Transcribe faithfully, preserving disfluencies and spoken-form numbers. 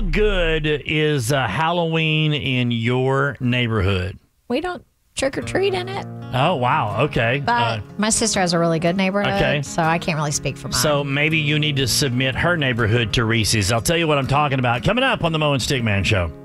how good is uh, Halloween in your neighborhood? We don't trick or treat in it. Oh, wow. Okay. But Uh, my sister has a really good neighborhood, Okay. so I can't really speak for mine. so maybe you need to submit her neighborhood to Reese's. I'll tell you what I'm talking about coming up on the Mo and Stickman Show.